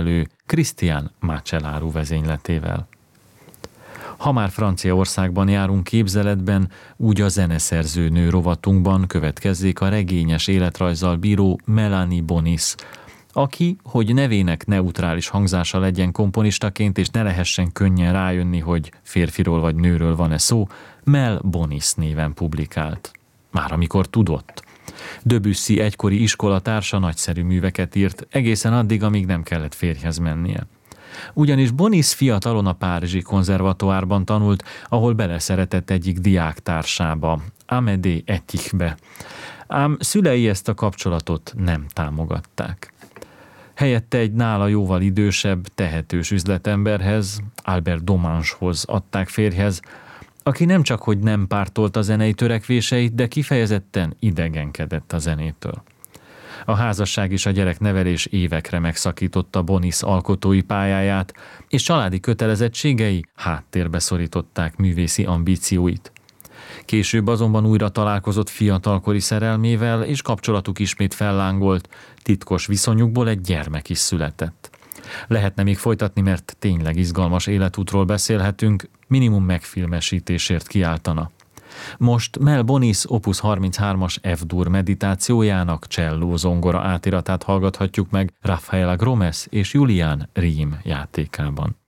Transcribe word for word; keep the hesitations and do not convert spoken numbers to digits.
képviselő Christian Macellaro vezényletével. Ha már Franciaországban járunk képzeletben, úgy a zeneszerző nő rovatunkban következzék a regényes életrajzzal bíró Melanie Bonis, aki, hogy nevének neutrális hangzása legyen komponistaként, és ne lehessen könnyen rájönni, hogy férfiról vagy nőről van-e szó, Mel Bonis néven publikált. Már amikor tudott. Debussy egykori iskolatársa nagyszerű műveket írt, egészen addig, amíg nem kellett férjhez mennie. Ugyanis Bonis fiatalon a párizsi konzervatoárban tanult, ahol beleszeretett egyik diáktársába, Amédée Etichbe. Ám szülei ezt a kapcsolatot nem támogatták. Helyette egy nála jóval idősebb, tehetős üzletemberhez, Albert Domangehoz adták férjhez, aki nem csak hogy nem pártolt a zenei törekvéseit, de kifejezetten idegenkedett a zenétől. A házasság és a gyereknevelés évekre megszakította Bonis alkotói pályáját, és családi kötelezettségei háttérbe szorították művészi ambícióit. Később azonban újra találkozott fiatalkori szerelmével, és kapcsolatuk ismét fellángolt, titkos viszonyukból egy gyermek is született. Lehetne még folytatni, mert tényleg izgalmas életútról beszélhetünk, minimum megfilmesítésért kiáltana. Most Mel Bonis Opus harminchármas F-dur meditációjának cselló zongora átiratát hallgathatjuk meg Rafaela Gromes és Julián Riem játékában.